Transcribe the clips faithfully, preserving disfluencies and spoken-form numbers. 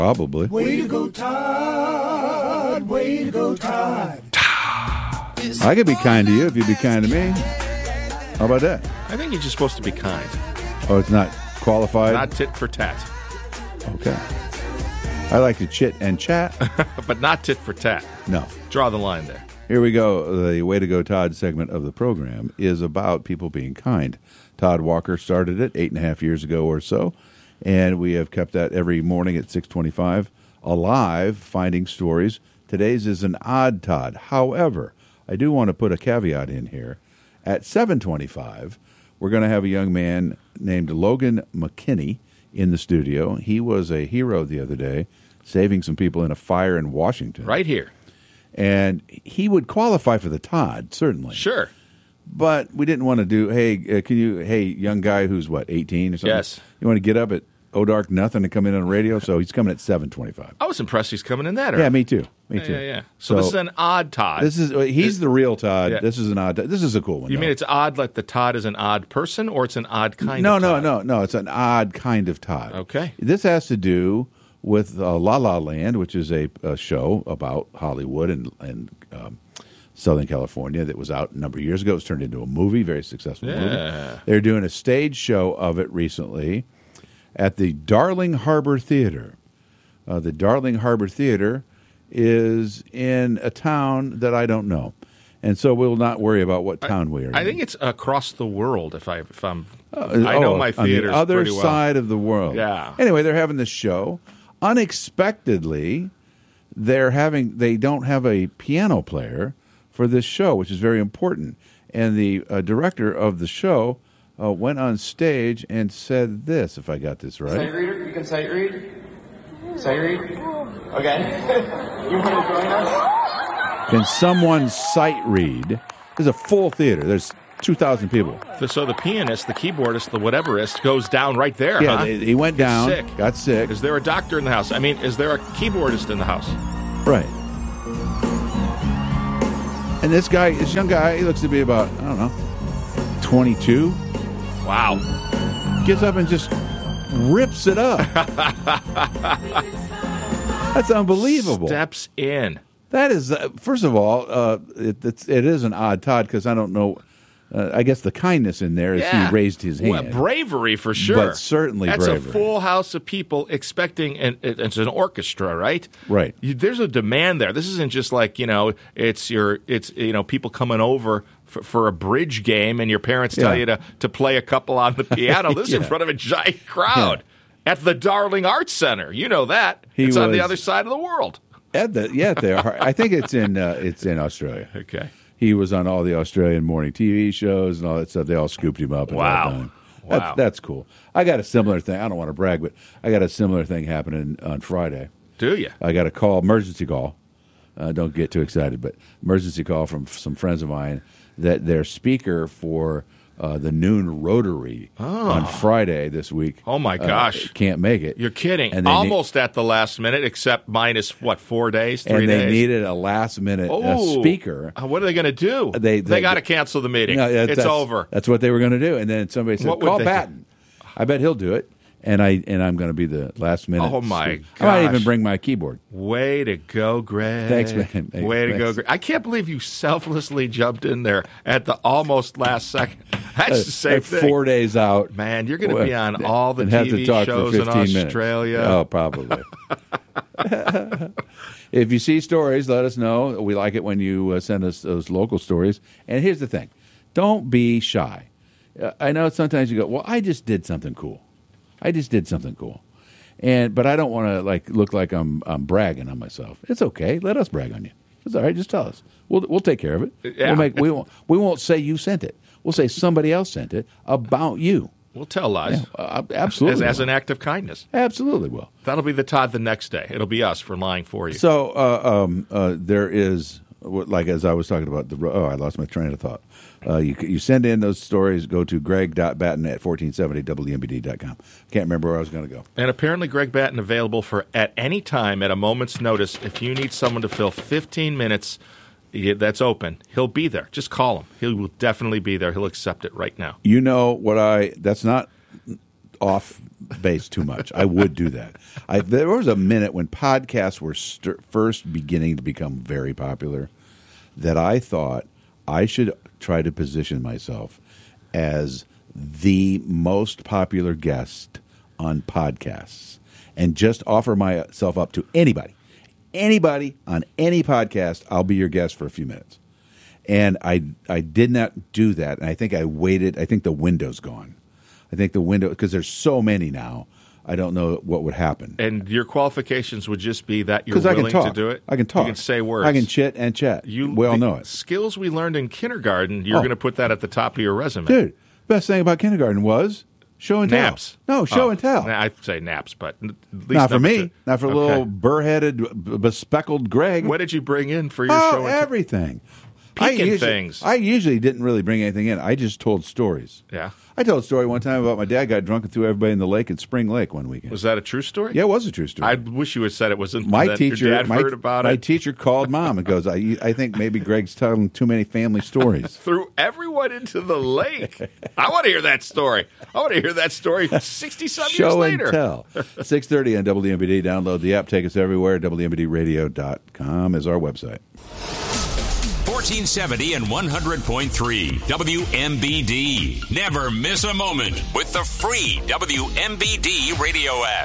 Probably. Way to go, Todd. Way to go, Todd. I could be kind to you if you'd be kind to me. How about that? I think you're just supposed to be kind. Oh, it's not qualified? Not tit for tat. Okay. I like to chit and chat. But not tit for tat. No. Draw the line there. Here we go. The Way to Go Todd segment of the program is about people being kind. Todd Walker started it eight and a half years ago or so, and we have kept that every morning at six twenty-five alive, finding stories. Today's is an odd Todd. However, I do want to put a caveat in here. At seven twenty-five, we're going to have a young man named Logan McKinney in the studio. He was a hero the other day, saving some people in a fire in Washington. Right here. And he would qualify for the Todd, certainly. Sure. But we didn't want to do, hey, uh, can you, hey, young guy who's, what, eighteen or something? Yes. You want to get up at oh dark nothing and come in on radio? So he's coming at seven twenty-five. I was impressed he's coming in that early. Yeah, me too. Me Yeah, too. yeah, yeah. So, this is an odd Todd. This is, he's the real Todd. Yeah. This is an odd Todd. This is a cool one. You though. mean it's odd like the Todd is an odd person, or it's an odd kind no, of no, Todd? No, no, no. It's an odd kind of Todd. Okay. This has to do with uh, La La Land, which is a, a show about Hollywood and, and um, Southern California that was out a number of years ago. It was turned into a movie, very successful Yeah. movie. They're doing a stage show of it recently at the Darling Harbor Theater. Uh, the Darling Harbor Theater is in a town that I don't know. And so we'll not worry about what town we are I in. think it's across the world. If I if I'm, Uh, I know oh, my on theaters the other pretty well. side of the world. Yeah. Anyway, they're having this show. Unexpectedly, they're having they don't have a piano player for this show, which is very important. And the uh, director of the show uh, went on stage and said this, if I got this right. Sight reader? You can sight read? Sight read? Okay. You want to join us? Can someone sight read? There's a full theater. There's two thousand people. So the pianist, the keyboardist, the whateverist goes down right there, Yeah, huh? they- he went down, Sick. got sick. Is there a doctor in the house? I mean, is there a keyboardist in the house? Right. And this guy, this young guy, he looks to be about, I don't know, twenty-two. Wow. Gets up and just rips it up. That's unbelievable. Steps in. That is, uh, first of all, uh, it, it's, it is an odd Todd because I don't know. Uh, I guess the kindness in there is Yeah. he raised his hand. Well, bravery for sure. But certainly That's bravery. a full house of people expecting, and it, it's an orchestra, right? Right. You, there's a demand there. This isn't just like, you know, it's your, it's, you know, people coming over for, for a bridge game and your parents tell Yeah. you to, to play a couple on the piano. This is in Yeah. front of a giant crowd at the Darling Arts Center. You know that. He it's on the was- other side of the world. At the, yeah, they are. I think it's in uh, it's in Australia. Okay. He was on all the Australian morning T V shows and all that stuff. They all scooped him up. And Wow. all done. Wow. That's, that's cool. I got a similar thing. I don't want to brag, but I got a similar thing happening on Friday. Do you? I got a call, emergency call. Uh, don't get too excited, but emergency call from some friends of mine that their speaker for uh, the noon Rotary on Friday this week. Oh, my uh, gosh. can't make it. You're kidding. And they Almost at the last minute, except minus, what, four days, three and they days? needed a last minute uh, Oh. speaker. Uh, What are they going to do? They- they- got to cancel the meeting. No, yeah, it's that's- over. That's what they were going to do. And then somebody said, What would "Call they do? Batten." I bet he'll do it. And I and I'm going to be the last minute. Oh, my speaker. I might even gosh. bring my keyboard. Way to go, Greg. Thanks, man. Hey, Way to go, thanks. Greg. I can't believe you selflessly jumped in there at the almost last second. That's Uh, the same like thing. Four days out, Man, you're going to be on all the and have T to V talk shows for in fifteen minutes. Australia. Oh, probably. If you see stories, let us know. We like it when you uh, send us those local stories. And here's the thing: don't be shy. Uh, I know sometimes you go, "Well, I just did something cool. I just did something cool," and but I don't want to like look like I'm I'm bragging on myself. It's okay. Let us brag on you. It's all right. Just tell us. We'll we'll take care of it. Yeah. We'll make we won't we won't say you sent it. We'll say somebody else sent it about you. We'll tell lies. Uh, absolutely, As, as will. an act of kindness. Absolutely will. That'll be the Todd the next day. It'll be us for lying for you. So uh, um, uh, there is, like as I was talking about, the oh, I lost my train of thought. Uh, you you send in those stories. Go to greg dot batten at fourteen seventy W M B D dot com. Can't remember where I was going to go. And apparently Greg Batten available for at any time at a moment's notice. If you need someone to fill fifteen minutes, yeah, that's open. He'll be there. Just call him. He will definitely be there. He'll accept it right now. You know what I? That's not off base too much. I would do that. I, there was a minute when podcasts were st- first beginning to become very popular that I thought I should try to position myself as the most popular guest on podcasts and just offer myself up to anybody. Anybody on any podcast, I'll be your guest for a few minutes. And I I did not do that. And I think I waited. I think the window's gone. I think the window, because there's so many now, I don't know what would happen. And your qualifications would just be that you're I willing can talk. to do it? I can talk. You can say words. I can chit and chat. You, we all the know it. Skills we learned in kindergarten, you're Oh. going to put that at the top of your resume. Dude, best thing about kindergarten was show and Naps. tell. No, show Oh, and tell. I'd say naps, but at least Not for number me. two. Not for Okay. little burr-headed, b- bespeckled Greg. What did you bring in for your Oh, show and tell? everything. I Peeking usually, things. I usually didn't really bring anything in. I just told stories. Yeah. I told a story one time about my dad got drunk and threw everybody in the lake at Spring Lake one weekend. Was that a true story? Yeah, it was a true story. I wish you had said it wasn't. my that teacher, your dad my, heard about my it. teacher called mom and goes, I, I think maybe Greg's telling too many family stories. Threw everyone into the lake. I want to hear that story. I want to hear that story sixty-some years Show and later. tell. six thirty on W M B D. Download the app. Take us everywhere. W M B D radio dot com is our website. fourteen seventy and one hundred point three W M B D. Never miss a moment with the free W M B D radio app.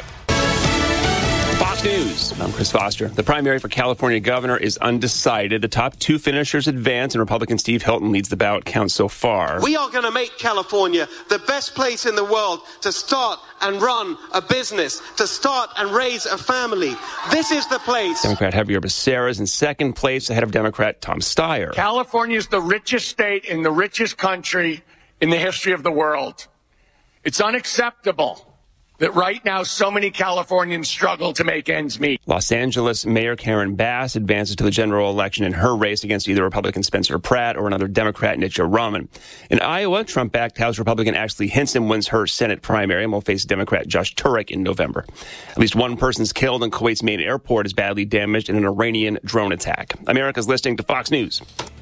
Fox News. I'm Chris Foster. The primary for California governor is undecided. The top two finishers advance, and Republican Steve Hilton leads the ballot count so far. We are going to make California the best place in the world to start and run a business, to start and raise a family. This is the place. Democrat Javier Becerra is in second place, ahead of Democrat Tom Steyer. California is the richest state in the richest country in the history of the world. It's unacceptable that right now so many Californians struggle to make ends meet. Los Angeles Mayor Karen Bass advances to the general election in her race against either Republican Spencer Pratt or another Democrat Nitya Raman. In Iowa, Trump-backed House Republican Ashley Hinson wins her Senate primary and will face Democrat Josh Turek in November. At least one person's killed and Kuwait's main airport is badly damaged in an Iranian drone attack. America's listening to Fox News.